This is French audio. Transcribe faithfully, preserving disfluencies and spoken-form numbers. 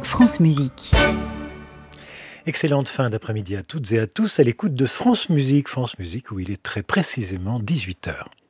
France Musique. Excellente fin d'après-midi à toutes et à tous à l'écoute de France Musique. France Musique où il est très précisément dix-huit heures.